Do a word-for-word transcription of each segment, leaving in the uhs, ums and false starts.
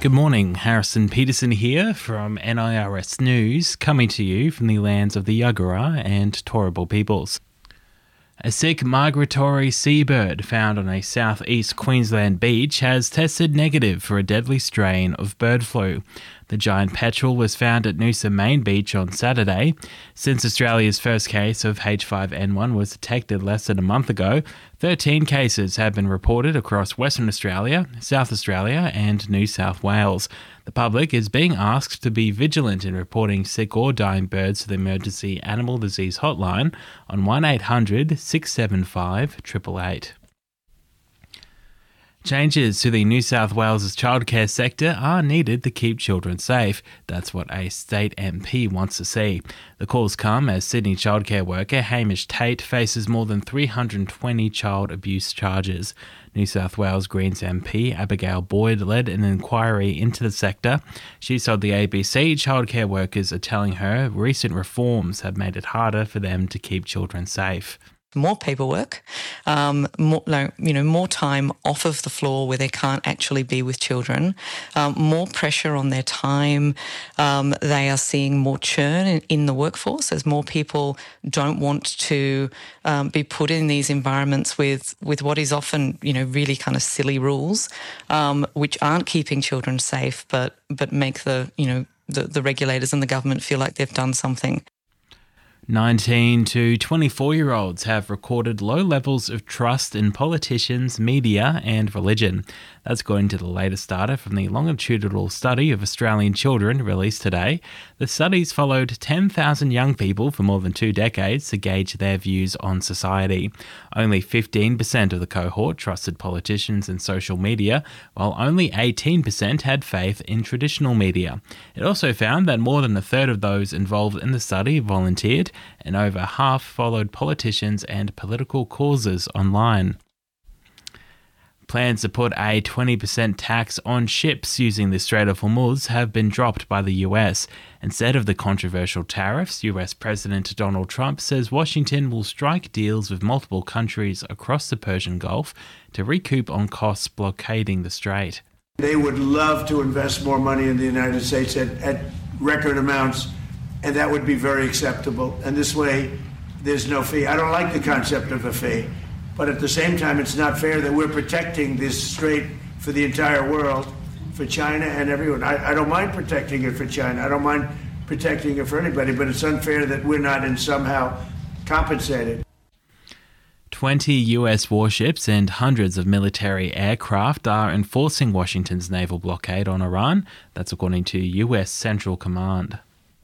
Good morning, Harrison Peterson here from N I R S News, coming to you from the lands of the Yagara and Turrbal peoples. A sick migratory seabird found on a southeast Queensland beach has tested negative for a deadly strain of bird flu. The giant petrel was found at Noosa Main Beach on Saturday. Since Australia's first case of H five N one was detected less than a month ago, thirteen cases have been reported across Western Australia, South Australia and New South Wales. The public is being asked to be vigilant in reporting sick or dying birds to the Emergency Animal Disease Hotline on one eight hundred six seven five eight eight eight. Changes to the New South Wales childcare sector are needed to keep children safe. That's what a state M P wants to see. The calls come as Sydney childcare worker Hamish Tate faces more than three hundred twenty child abuse charges. New South Wales Greens M P Abigail Boyd led an inquiry into the sector. She told the A B C childcare workers are telling her recent reforms have made it harder for them to keep children safe. More paperwork, um, more, you know, more time off of the floor where they can't actually be with children, um, more pressure on their time. Um, they are seeing more churn in, in the workforce as more people don't want to um, be put in these environments with, with what is often, you know, really kind of silly rules, um, which aren't keeping children safe, but but make the, you know, the, the regulators and the government feel like they've done something. nineteen to twenty-four-year-olds have recorded low levels of trust in politicians, media and religion. That's according to the latest data from the longitudinal study of Australian children released today. The studies followed ten thousand young people for more than two decades to gauge their views on society. Only fifteen percent of the cohort trusted politicians and social media, while only eighteen percent had faith in traditional media. It also found that more than a third of those involved in the study volunteered, and over half followed politicians and political causes online. Plans to put a twenty percent tax on ships using the Strait of Hormuz have been dropped by the U S. Instead of the controversial tariffs, U S President Donald Trump says Washington will strike deals with multiple countries across the Persian Gulf to recoup on costs blockading the strait. They would love to invest more money in the United States at, at record amounts, and that would be very acceptable. And this way, there's no fee. I don't like the concept of a fee. But at the same time, it's not fair that we're protecting this strait for the entire world, for China and everyone. I, I don't mind protecting it for China. I don't mind protecting it for anybody, but it's unfair that we're not in somehow compensated. twenty U S warships and hundreds of military aircraft are enforcing Washington's naval blockade on Iran. That's according to U S Central Command.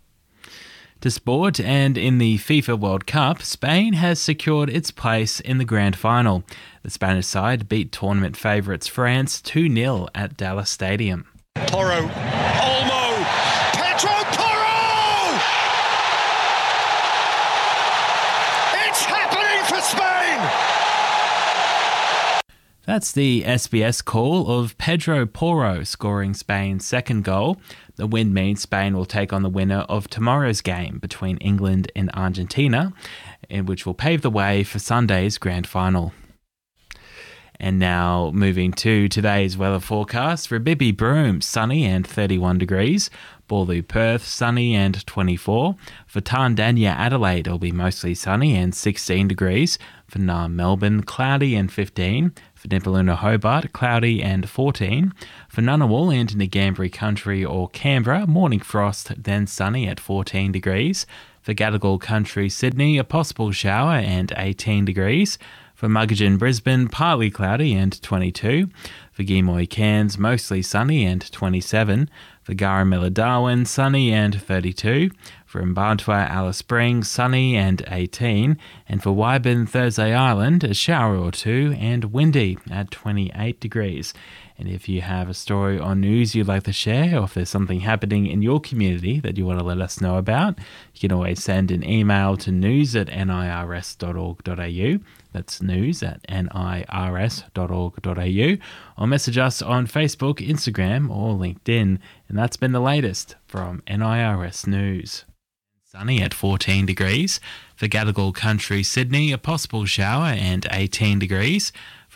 To sport, and in the FIFA World Cup, Spain has secured its place in the grand final. The Spanish side beat tournament favourites France two nil at Dallas Stadium. Porro, Olmo, Pedro Porro! It's happening for Spain! That's the S B S call of Pedro Porro scoring Spain's second goal. The win means Spain will take on the winner of tomorrow's game between England and Argentina, which will pave the way for Sunday's grand final. And now moving to today's weather forecast. For Bibby Broome, sunny and thirty-one degrees. Bawley Perth, sunny and twenty-four. For Tandanya Adelaide, it'll be mostly sunny and sixteen degrees. For Naarm Melbourne, cloudy and fifteen. For Nipaluna Hobart, cloudy and fourteen. For Ngunnawal and Ngambri Country or Canberra, morning frost, then sunny at fourteen degrees. For Gadigal Country Sydney, a possible shower and eighteen degrees. For Muggeridge Brisbane, partly cloudy and twenty-two. For Geemoy Cairns, mostly sunny and twenty-seven. For Garramilla Darwin, sunny and thirty-two. For Mbarntwa Alice Springs, sunny and eighteen. And for Wyburn Thursday Island, a shower or two and windy at twenty-eight degrees. And if you have a story or news you'd like to share, or if there's something happening in your community that you want to let us know about, you can always send an email to news at nirs dot org dot a u. That's news at nirs dot org dot a u. Or message us on Facebook, Instagram, or LinkedIn. And that's been the latest from N I R S News. Sunny at fourteen degrees. For Gadigal Country Sydney, a possible shower and eighteen degrees. For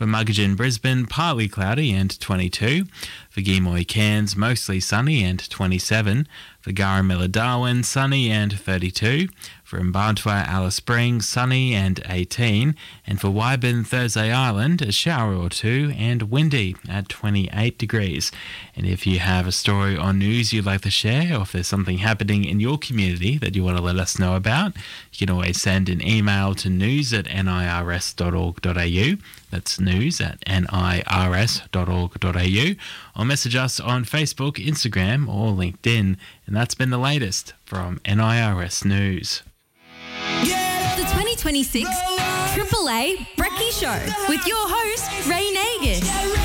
For Muggeridge, Brisbane, partly cloudy and twenty-two. For Geemoy, Cairns, mostly sunny and twenty-seven. For Garramilla, Darwin, sunny and thirty-two. For Mbarntwa, Alice Springs, sunny and eighteen. And for Wyburn, Thursday Island, a shower or two and windy at twenty-eight degrees. And if you have a story or news you'd like to share, or if there's something happening in your community that you want to let us know about, you can always send an email to news at nirs dot org dot a u. That's news at nirs dot org dot a u. Or message us on Facebook, Instagram, or LinkedIn. And that's been the latest from N I R S News. The twenty twenty-six Triple A Brekkie Show with your host, Ray Nagus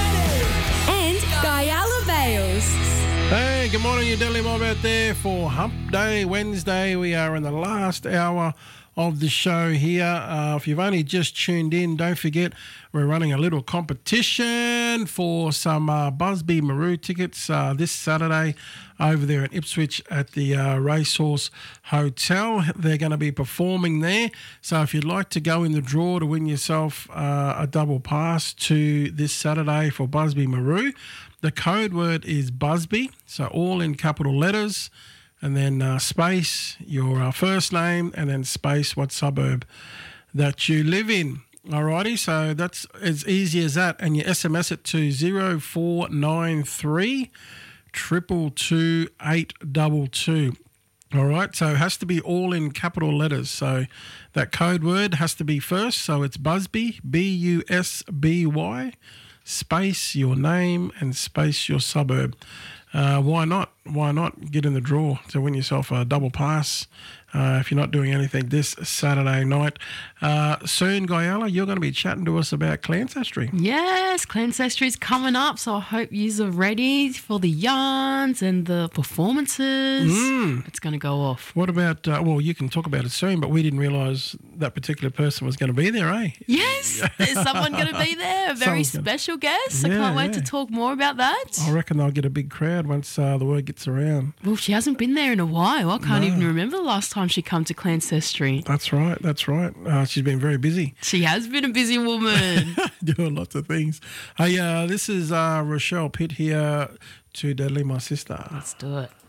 and Guyala Bales. Hey, good morning, you diddly mob out there for Hump Day Wednesday. We are in the last hour of the show here. Uh, if you've only just tuned in, don't forget we're running a little competition for some uh, Busby Maru tickets uh, this Saturday over there in Ipswich at the uh, Racehorse Hotel. They're going to be performing there. So if you'd like to go in the draw to win yourself uh, a double pass to this Saturday for Busby Maru, the code word is Busby, so all in capital letters. And then uh, space, your uh, first name, and then space what suburb that you live in. Alrighty, so that's as easy as that. And you S M S it to zero four nine three, two two two, eight two two. All right, so it has to be all in capital letters. So that code word has to be first. So it's Busby, B U S B Y, space your name, and space your suburb. Uh, why not? Why not get in the draw to win yourself a double pass uh, if you're not doing anything this Saturday night? Uh, soon, Guyala, you're going to be chatting to us about Clancestry. Yes, Clancestry's coming up, so I hope you are ready for the yarns and the performances. Mm. It's going to go off. What about, uh, well, you can talk about it soon, but we didn't realise that particular person was going to be there, eh? Yes, there's someone going to be there, a very Someone's gonna- special guest. I Yeah, can't wait yeah. to talk more about that. I reckon they'll get a big crowd once uh, the word gets around. Well, she hasn't been there in a while. I can't No. even remember the last time she come to Clancestry. That's right, that's right. Uh, she's been very busy. She has been a busy woman. Doing lots of things. Hey, uh, this is uh, Rochelle Pitt here to Deadly, my sister. Let's do it.